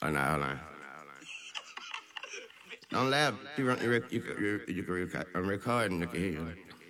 Oh, no, hold on. Don't laugh. You can record and you can hear you.